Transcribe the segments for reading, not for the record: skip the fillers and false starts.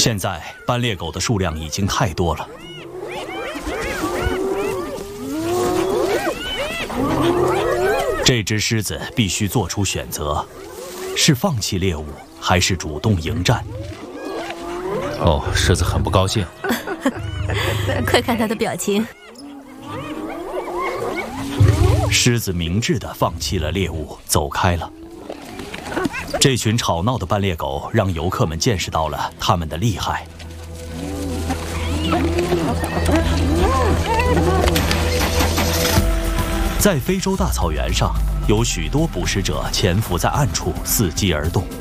现在斑鬣狗的数量已经太多了。这只狮子必须做出选择，是放弃猎物，还是主动迎战？ 哦，狮子很不高兴。 快看它的表情。 狮子明智地放弃了猎物，走开了。这群吵闹的斑鬣狗让游客们见识到了它们的厉害。在非洲大草原上，有许多捕食者潜伏在暗处，伺机而动。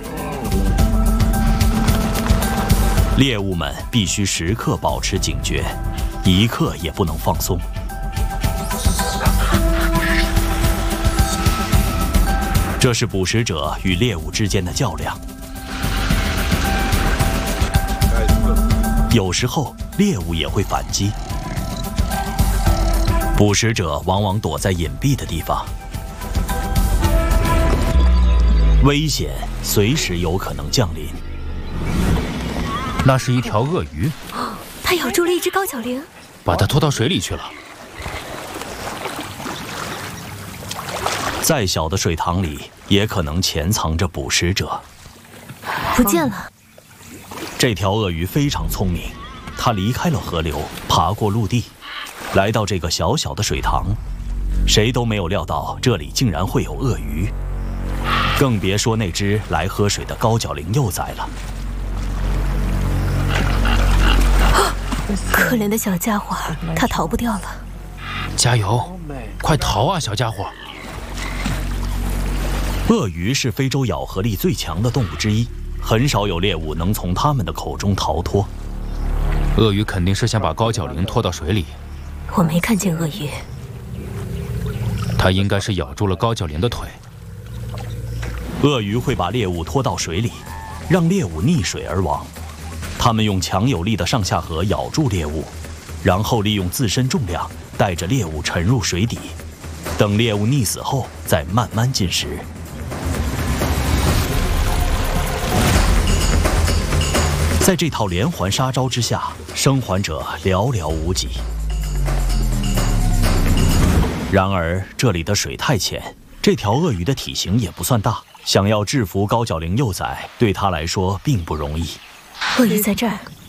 猎物们必须时刻保持警觉，一刻也不能放松。这是捕食者与猎物之间的较量。有时候，猎物也会反击。捕食者往往躲在隐蔽的地方，危险随时有可能降临。 那是一条鳄鱼， 它咬住了一只高脚羚， 把它拖到水里去了。 再小的水塘里，也可能潜藏着捕食者。 不见了。 这条鳄鱼非常聪明，它离开了河流，爬过陆地，来到这个小小的水塘。谁都没有料到这里竟然会有鳄鱼，更别说那只来喝水的高脚羚幼崽了。 可怜的小家伙，它逃不掉了。 加油，快逃啊，小家伙！ 鳄鱼是非洲咬合力最强的动物之一，很少有猎物能从它们的口中逃脱。 鳄鱼肯定是想把高脚羚拖到水里。 我没看见鳄鱼。 它应该是咬住了高脚羚的腿。 鳄鱼会把猎物拖到水里，让猎物溺水而亡。它们用强有力的上下颌咬住猎物，然后利用自身重量带着猎物沉入水底，等猎物溺死后再慢慢进食。在这套连环杀招之下，生还者寥寥无几。然而这里的水太浅，这条鳄鱼的体型也不算大，想要制服高脚羚幼崽，对它来说并不容易。 鳄鱼在这儿，